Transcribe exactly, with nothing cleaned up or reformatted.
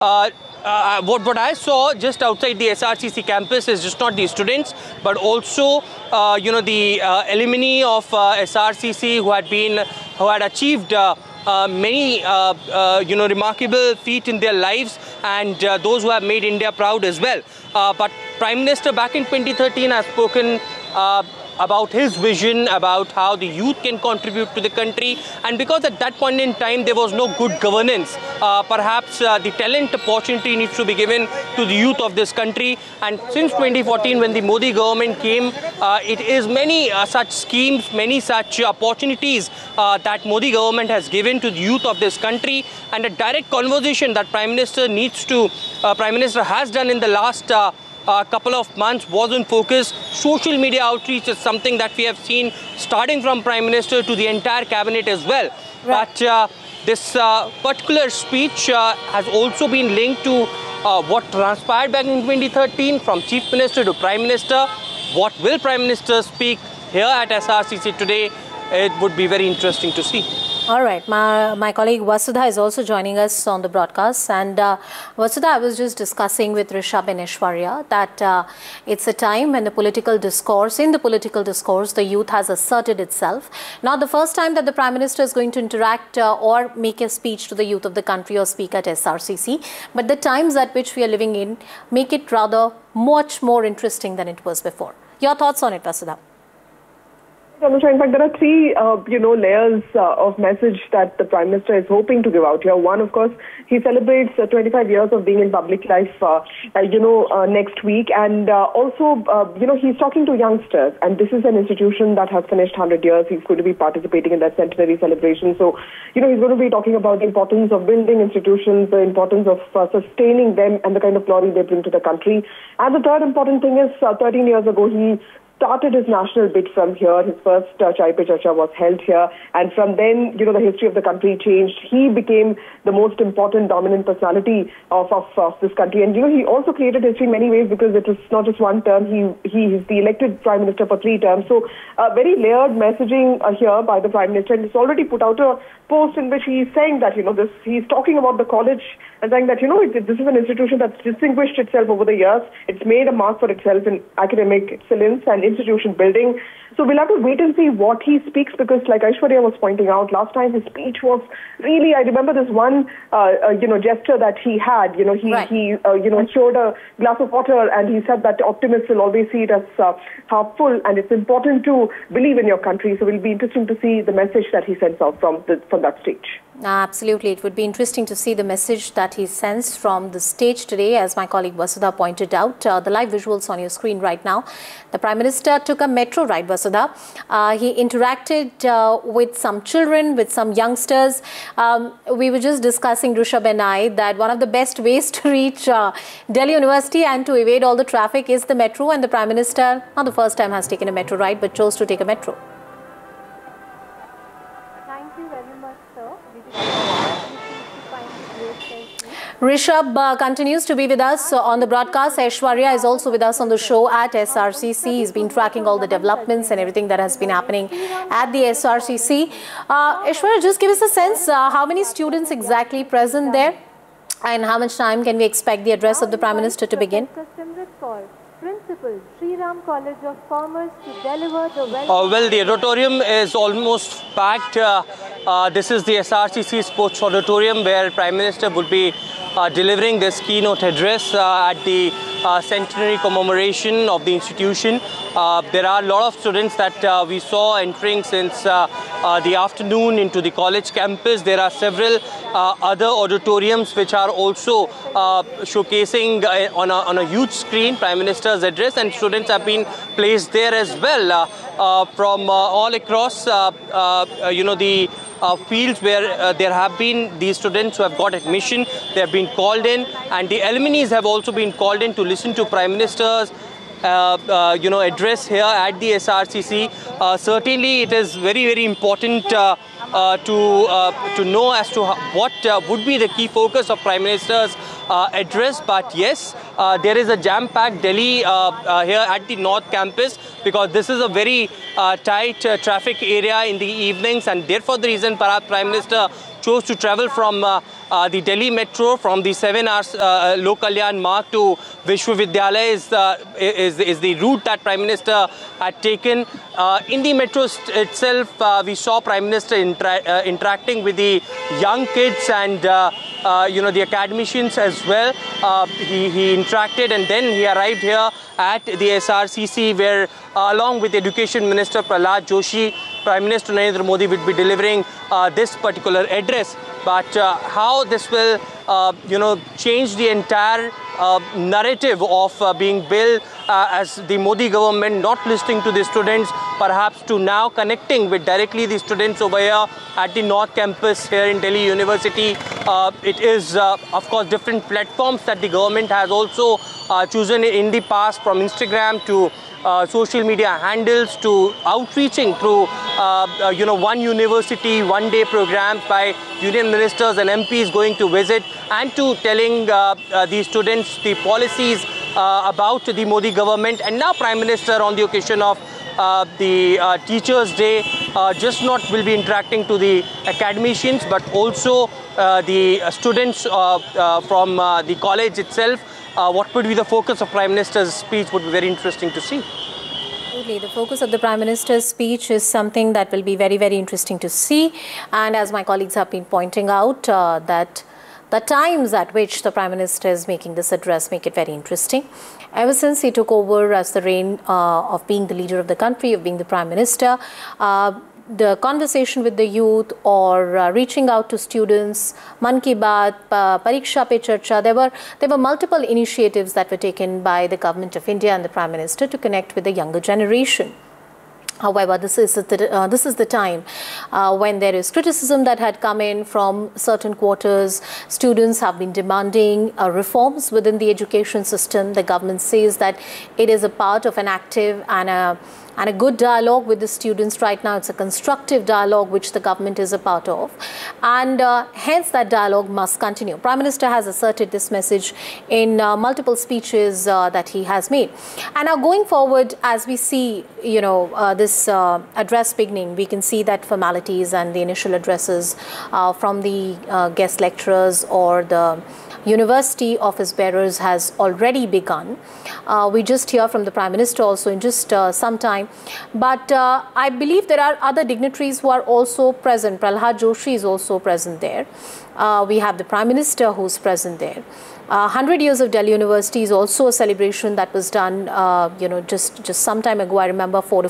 uh, uh, what, what I saw just outside the S R C C campus is just not the students, but also, uh, you know, the uh, alumni of uh, S R C C who had been, who had achieved uh, uh, many, uh, uh, you know, remarkable feat in their lives, and uh, those who have made India proud as well. Uh, but Prime Minister back in twenty thirteen has spoken uh, about his vision, about how the youth can contribute to the country. And because at that point in time there was no good governance, uh, perhaps uh, the talent opportunity needs to be given to the youth of this country. And since twenty fourteen, when the Modi government came, uh, it is many uh, such schemes, many such uh, opportunities uh, that Modi government has given to the youth of this country. And a direct conversation that Prime Minister needs to, uh, Prime Minister has done in the last uh, a couple of months was on focus. Social media outreach is something that we have seen starting from Prime Minister to the entire cabinet as well. Right. But uh, this uh, particular speech uh, has also been linked to uh, what transpired back in twenty thirteen from Chief Minister to Prime Minister. What will Prime Minister speak here at S R C C today? It would be very interesting to see. All right, my, my colleague Vasudha is also joining us on the broadcast. And uh, Vasudha, I was just discussing with Rishabh and Aishwarya that uh, it's a time when the political discourse, in the political discourse, the youth has asserted itself. Not the first time that the Prime Minister is going to interact uh, or make a speech to the youth of the country or speak at S R C C, but the times at which we are living in make it rather much more interesting than it was before. Your thoughts on it, Vasudha? In fact, there are three, uh, you know, layers uh, of message that the Prime Minister is hoping to give out here. One, of course, he celebrates uh, twenty-five years of being in public life, uh, uh, you know, uh, next week. And uh, also, uh, you know, he's talking to youngsters. And this is an institution that has finished one hundred years. He's going to be participating in that centenary celebration. So, you know, he's going to be talking about the importance of building institutions, the importance of uh, sustaining them and the kind of glory they bring to the country. And the third important thing is, uh, thirteen years ago, he started his national bid from here. His first uh, Chai Pe Charcha was held here. And from then, you know, the history of the country changed. He became the most important dominant personality of, of, of this country. And, you know, he also created history in many ways because it was not just one term. He, he is the elected Prime Minister for three terms. So uh, very layered messaging uh, here by the Prime Minister. And he's already put out a post in which he's saying that, you know, this, he's talking about the college and saying that, you know, it, this is an institution that's distinguished itself over the years. It's made a mark for itself in academic excellence and institution building. So we'll have to wait and see what he speaks, because like Aishwarya was pointing out, last time his speech was really, I remember this one, uh, uh, you know, gesture that he had, you know, he, right. he uh, you know, showed a glass of water and he said that optimists will always see it as uh, half full, and it's important to believe in your country. So it'll be interesting to see the message that he sends out from, the, from that stage. Absolutely. It would be interesting to see the message that he sends from the stage today, as my colleague Vasudha pointed out. Uh, the live visuals on your screen right now. The Prime Minister took a metro ride, Vasudha. Uh, he interacted uh, with some children, with some youngsters. Um, we were just discussing, Rishabh and I, that one of the best ways to reach uh, Delhi University and to evade all the traffic is the metro. And the Prime Minister, not the first time, has taken a metro ride, but chose to take a metro. Rishabh uh, continues to be with us on the broadcast. Aishwarya is also with us on the show at S R C C. He's been tracking all the developments and everything that has been happening at the S R C C. Uh, Aishwarya, just give us a sense, uh, how many students exactly present there and how much time can we expect the address of the Prime Minister to begin? Principal, Sri Ram College of Commerce, to deliver the well. Uh, well, the auditorium is almost packed. Uh, uh, this is the S R C C Sports Auditorium where Prime Minister would be uh, delivering this keynote address uh, at the uh, centenary commemoration of the institution. Uh, there are a lot of students that uh, we saw entering since uh, uh, the afternoon into the college campus. There are several uh, other auditoriums which are also uh, showcasing uh, on, a, on a huge screen Prime Minister's address, and students have been placed there as well uh, uh, from uh, all across uh, uh, you know the uh, fields where uh, there have been these students who have got admission. They have been called in, and the alumni have also been called in to listen to Prime Minister's Uh, uh, you know, address here at the S R C C. Uh, certainly, it is very, very important uh, uh, to uh, to know as to how, what uh, would be the key focus of Prime Minister's uh, address. But yes, uh, there is a jam-packed Delhi uh, uh, here at the North Campus, because this is a very uh, tight uh, traffic area in the evenings, and therefore the reason perhaps Prime Minister chose to travel from uh, uh, the Delhi Metro, from the seven hours uh, Lok Kalyan Marg to Vishwavidyalaya is, uh, is, is the route that Prime Minister had taken. Uh, in the metro itself, uh, we saw Prime Minister intera uh, interacting with the young kids and uh, uh, you know, the academicians as well. Uh, he, he interacted and then he arrived here at the S R C C, where uh, along with Education Minister Prahlad Joshi, Prime Minister Narendra Modi will be delivering uh, this particular address. But uh, how this will, uh, you know, change the entire uh, narrative of uh, being built uh, as the Modi government not listening to the students, perhaps to now connecting with directly the students over here at the North Campus here in Delhi University. Uh, it is, uh, of course, different platforms that the government has also uh, chosen in the past, from Instagram to Uh, social media handles to outreaching through, uh, uh, you know, one university, one day programs by union ministers and M Ps going to visit and to telling uh, uh, the students the policies uh, about the Modi government. And now Prime Minister, on the occasion of uh, the uh, Teachers' Day, uh, just not will be interacting to the academicians, but also uh, the students uh, uh, from uh, the college itself. Uh, what would be the focus of Prime Minister's speech would be very interesting to see. Absolutely. The focus of the Prime Minister's speech is something that will be very, very interesting to see. And as my colleagues have been pointing out, uh, that the times at which the Prime Minister is making this address make it very interesting. Ever since he took over as the reign uh, of being the leader of the country, of being the Prime Minister, uh, the conversation with the youth or uh, reaching out to students, Man Ki Baat, uh, Pariksha Pe Charcha, there were, there were multiple initiatives that were taken by the Government of India and the Prime Minister to connect with the younger generation. However, this is the, uh, this is the time uh, when there is criticism that had come in from certain quarters. Students have been demanding uh, reforms within the education system. The government says that it is a part of an active and a and a good dialogue with the students right now. It's a constructive dialogue which the government is a part of, and uh, hence that dialogue must continue. Prime Minister has asserted this message in uh, multiple speeches uh, that he has made. And now going forward, as we see, you know, uh, this uh, address beginning, we can see that formalities and the initial addresses uh, from the uh, guest lecturers or the university office bearers has already begun. Uh, we just hear from the Prime Minister also in just uh, some time. But uh, I believe there are other dignitaries who are also present. Prahlad Joshi is also present there. Uh, we have the Prime Minister who's present there. Uh, one hundred years of Delhi University is also a celebration that was done, uh, you know, just, just some time ago. I remember four to